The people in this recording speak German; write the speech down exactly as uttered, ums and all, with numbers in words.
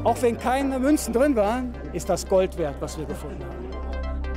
Auch wenn keine Münzen drin waren, ist das Gold wert, was wir gefunden haben.